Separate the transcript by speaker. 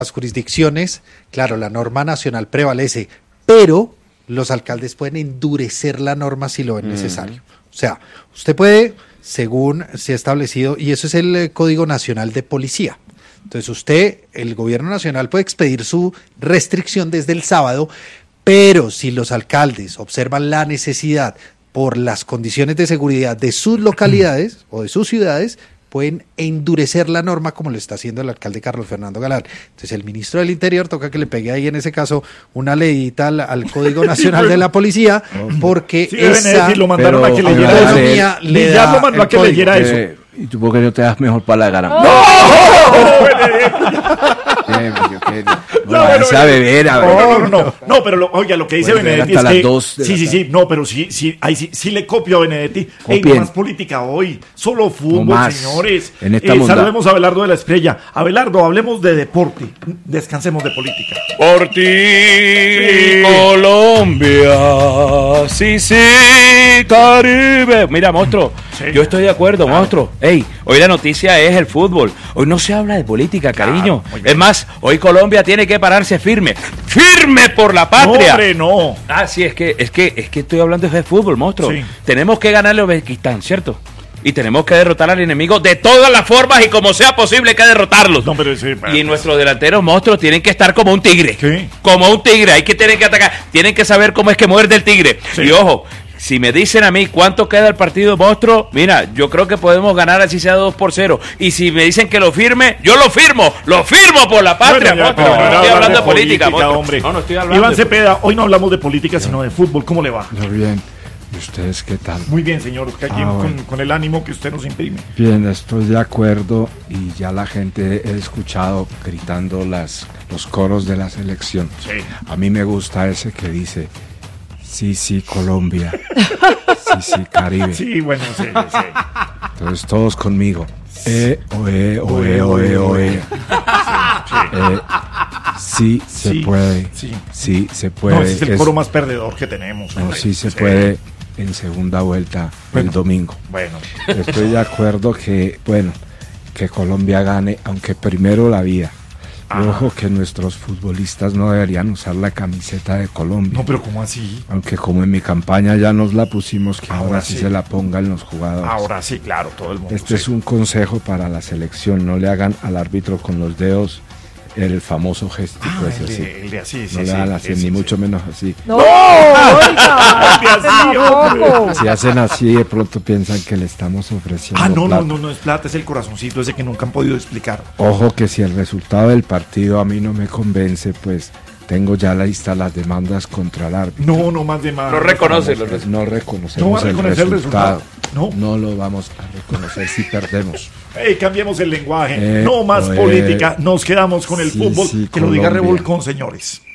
Speaker 1: las jurisdicciones, claro, la norma nacional prevalece, pero los alcaldes pueden endurecer la norma si lo ven necesario. O sea, usted puede, según se ha establecido, y eso es el Código Nacional de Policía. Entonces el gobierno nacional puede expedir su restricción desde el sábado, pero si los alcaldes observan la necesidad por las condiciones de seguridad de sus localidades o de sus ciudades, pueden endurecer la norma como lo está haciendo el alcalde Carlos Fernando Galán. Entonces el ministro del Interior toca que le pegue ahí en ese caso una leidita al Código Nacional de la Policía, porque
Speaker 2: sí,
Speaker 1: esa
Speaker 2: lo mandaron a que leyera eso. Ya lo mandó a que leyera eso.
Speaker 3: ¿Y tú por qué no te das mejor para la gana?
Speaker 2: No, pero oiga, lo que dice Benedetti es que sí, no, pero sí le copio a Benedetti. No más política hoy, solo fútbol, señores. Saludemos a Abelardo de la Estrella. Abelardo, hablemos de deporte, descansemos de política.
Speaker 4: Por ti, Colombia, sí, Caribe. Mira, monstruo, yo estoy de acuerdo, monstruo. Ey, hoy la noticia es el fútbol. Hoy no se habla de política, cariño. Es más, hoy Colombia tiene que pararse firme por la patria.
Speaker 2: No, hombre, no.
Speaker 4: Sí, es que estoy hablando de fútbol, monstruo. Sí. Tenemos que ganarle a Uzbekistán, ¿cierto? Y tenemos que derrotar al enemigo de todas las formas y como sea posible hay que derrotarlos.
Speaker 2: No, pero
Speaker 4: y nuestros delanteros monstruos tienen que estar como un tigre.
Speaker 2: ¿Qué?
Speaker 4: Como un tigre, tienen que atacar, tienen que saber cómo es que muerde el tigre. Sí. Y ojo, si me dicen a mí cuánto queda el partido, monstruo, mira, yo creo que podemos ganar así sea 2-0. Y si me dicen que lo firme, yo lo firmo por la patria,
Speaker 2: bueno,
Speaker 4: monstruo. No estoy hablando de política, monstruo.
Speaker 2: Hombre.
Speaker 4: No estoy hablando.
Speaker 2: Iván Cepeda, hoy no hablamos de política, sino de fútbol. ¿Cómo le va?
Speaker 3: Muy bien. ¿Y ustedes qué tal?
Speaker 2: Muy bien, señor. Aquí con el ánimo que usted nos imprime.
Speaker 3: Bien, estoy de acuerdo y ya la gente he escuchado gritando los coros de la selección.
Speaker 2: Sí.
Speaker 3: A mí me gusta ese que dice: sí, Colombia. Sí, Caribe.
Speaker 2: Sí, bueno, sí.
Speaker 3: Entonces todos conmigo. Oe. Sí, se puede. Sí, se puede.
Speaker 2: No, ese es el coro más perdedor que tenemos.
Speaker 3: No, sí se puede en segunda vuelta el domingo.
Speaker 2: Bueno.
Speaker 3: Estoy de acuerdo que Colombia gane, aunque primero la vida. Ojo que nuestros futbolistas no deberían usar la camiseta de Colombia.
Speaker 2: No, pero ¿cómo así?
Speaker 3: Aunque como en mi campaña ya nos la pusimos, que ahora sí se la pongan los jugadores.
Speaker 2: Ahora sí, claro, todo el mundo.
Speaker 3: Este es un consejo para la selección, no le hagan al árbitro con los dedos el famoso gesto, pues así. No le hagan así, ni mucho menos así.
Speaker 5: No, oiga,
Speaker 3: si hacen así, de pronto piensan que le estamos ofreciendo plata.
Speaker 2: No es plata, es el corazoncito ese que nunca han podido explicar.
Speaker 3: Ojo que si el resultado del partido a mí no me convence, pues tengo ya lista las demandas contra el árbitro.
Speaker 2: No más demandas.
Speaker 4: No reconoce
Speaker 3: no reconocemos el resultado. No lo vamos a reconocer si perdemos.
Speaker 2: Cambiemos el lenguaje. No más política. Nos quedamos con el fútbol. Que lo diga Revolcón, señores.